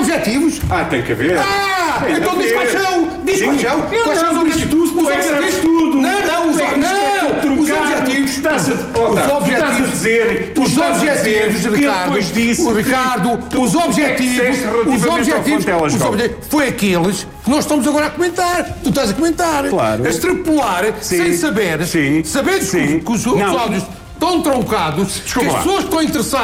objetivos? Tem que haver. Então diz quais são. Diz quais são. Quais são os objetivos? Os objetivos. Tudo. Não, os objetivos. Estás a dizer. Os objetivos, Ricardo, os objetivos foi aqueles que nós estamos agora a comentar. Tu estás a comentar. Claro. A extrapolar, sem saber. Saberes que os áudios estão troncados, que as pessoas estão interessadas.